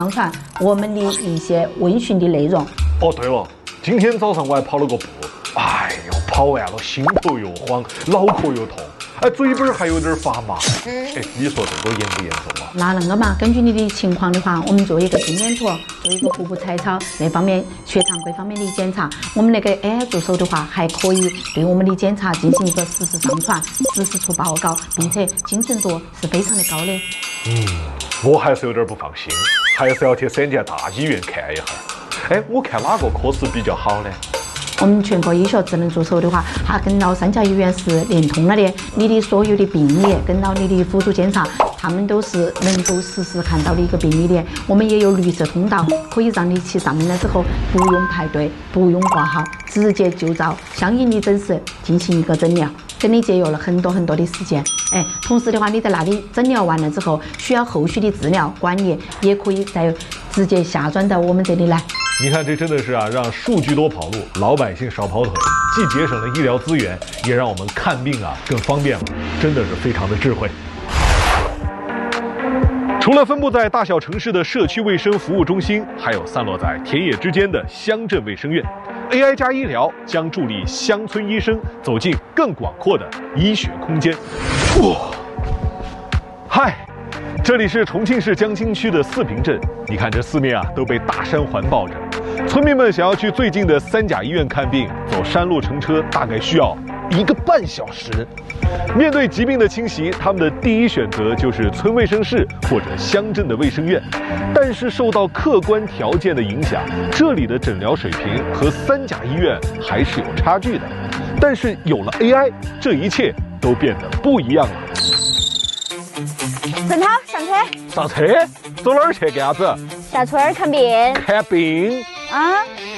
上传我们的一些问询的内容。 哦，对了，今天早上我还跑了个步，哎呦，跑完了心头又慌，脑壳又痛，哎，嘴巴还有点发麻。哎，你说这个严不严重啊？ 那个嘛，根据你的情况的话，我们做一个心电图，做一个腹部彩超那方面血常规方面的检查。我们那个 AI 助手的话，还可以对我们的检查进行一个实时上传、实时出报告，并且精准度是非常的高的。 我还是有点不放心，还是要去3家大医院看一下。哎，我看哪个科室比较好呢？ 我们全国医学智能助手的话，它跟到3家医院是联通了的，你的所有的病历跟到你的辅助检查，他们都是能够实时看到的一个病历的。我们也有绿色通道，可以让你去上门了之后不用排队，不用挂号，直接就照相应的诊室进行一个诊疗，给你节约了很多的时间。哎，同时的话，你在那里诊疗完了之后，需要后续的治疗管理，也可以再直接下转到我们这里来。 你看，这真的是啊，让数据多跑路，老百姓少跑腿，既节省了医疗资源，也让我们看病啊更方便了，真的是非常的智慧。除了分布在大小城市的社区卫生服务中心，还有散落在田野之间的乡镇卫生院。AI 加医疗将助力乡村医生走进更广阔的医学空间。哇，嗨！这里是重庆市江津区的四平镇，你看这四面啊都被大山环抱着，村民们想要去最近的3甲医院看病，走山路乘车大概需要1个半小时。面对疾病的侵袭，他们的第一选择就是村卫生室或者乡镇的卫生院，但是受到客观条件的影响，这里的诊疗水平和3甲医院还是有差距的。但是有了 AI， 这一切都变得不一样了。 陈涛，上车。 上车？走哪儿去干啥子？ 下村儿看病。 看病？ 啊。